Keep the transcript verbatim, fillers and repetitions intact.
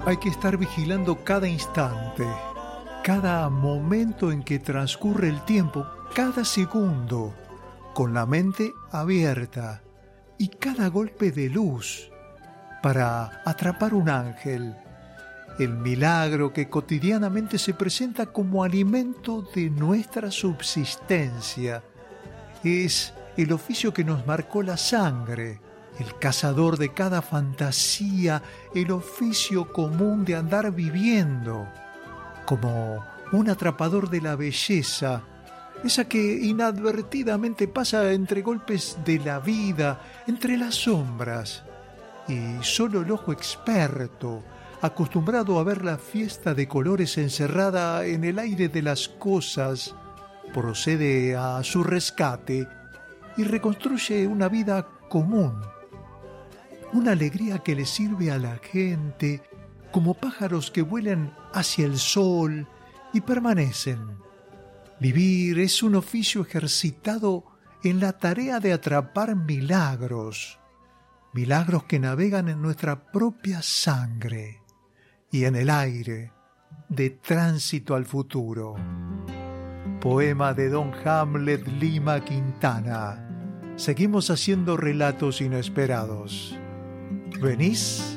Hay que estar vigilando cada instante, cada momento en que transcurre el tiempo, cada segundo, con la mente abierta y cada golpe de luz para atrapar un ángel, el milagro que cotidianamente se presenta como alimento de nuestra subsistencia. Es el oficio que nos marcó la sangre, el cazador de cada fantasía, el oficio común de andar viviendo, como un atrapador de la belleza, esa que inadvertidamente pasa entre golpes de la vida, entre las sombras, y solo el ojo experto, acostumbrado a ver la fiesta de colores encerrada en el aire de las cosas, procede a su rescate y reconstruye una vida común. Una alegría que le sirve a la gente como pájaros que vuelan hacia el sol y permanecen. Vivir es un oficio ejercitado en la tarea de atrapar milagros, milagros que navegan en nuestra propia sangre y en el aire de tránsito al futuro. Poema de Don Hamlet Lima Quintana. Seguimos haciendo relatos inesperados. ¿Venís?